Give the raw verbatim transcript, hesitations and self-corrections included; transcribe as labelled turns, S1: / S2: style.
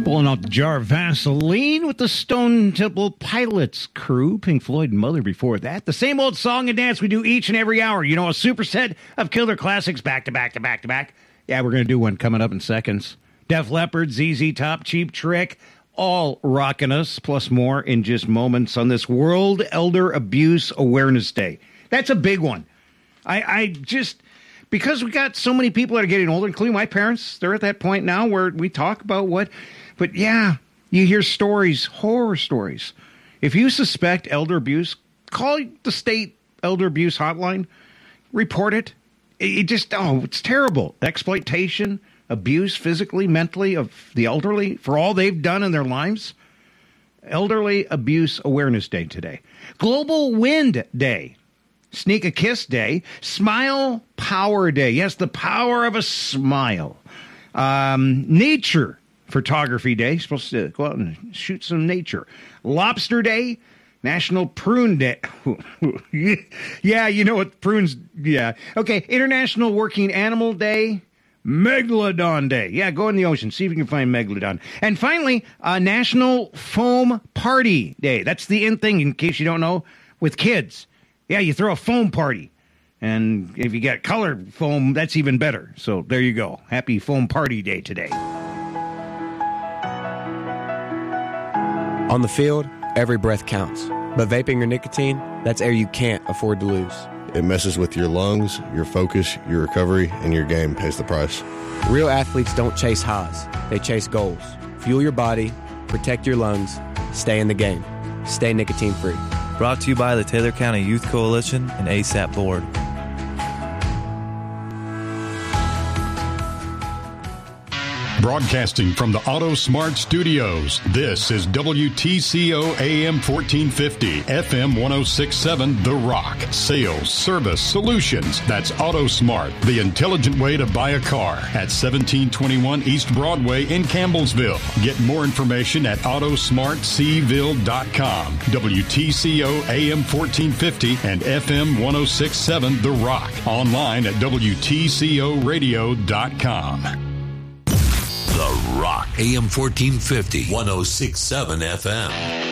S1: Pulling out the jar of Vaseline with the Stone Temple Pilots crew. Pink Floyd and Mother before that. The same old song and dance we do each and every hour. You know, a superset of killer classics back to back to back to back. Yeah, we're going to do one coming up in seconds. Def Leppard, Z Z Top, Cheap Trick, all rocking us, plus more in just moments on this World Elder Abuse Awareness Day. That's a big one. I, I just... Because we got so many people that are getting older, including my parents, they're at that point now where we talk about what... But yeah, you hear stories, horror stories. If you suspect elder abuse, call the state elder abuse hotline. Report it. It just, oh, it's terrible. Exploitation, abuse, physically, mentally, of the elderly for all they've done in their lives. Elderly Abuse Awareness Day today. Global Wind Day. Sneak a Kiss Day. Smile Power Day. Yes, the power of a smile. Um, nature Photography Day. Supposed to go out and shoot some nature. Lobster Day. National Prune Day. Yeah, you know what prunes... Yeah. Okay, International Working Animal Day. Megalodon Day. Yeah, go in the ocean. See if you can find Megalodon. And finally, uh, National Foam Party Day. That's the in thing, in case you don't know, with kids. Yeah, you throw a foam party. And if you got colored foam, that's even better. So there you go. Happy Foam Party Day today.
S2: On the field, every breath counts. But vaping or nicotine, that's air you can't afford to lose.
S3: It messes with your lungs, your focus, your recovery, and your game pays the price.
S2: Real athletes don't chase highs. They chase goals. Fuel your body, protect your lungs, stay in the game. Stay nicotine-free.
S4: Brought to you by the Taylor County Youth Coalition and A S A P Board.
S5: Broadcasting from the Auto Smart Studios, this is W T C O A M fourteen fifty, F M ten sixty-seven, The Rock. Sales, service, solutions. That's Auto Smart, the intelligent way to buy a car at seventeen twenty-one East Broadway in Campbellsville. Get more information at auto smart c ville dot com. W T C O A M fourteen fifty and F M ten sixty-seven, The Rock. Online at W T C O radio dot com.
S6: The Rock, A M fourteen fifty, ten sixty-seven F M.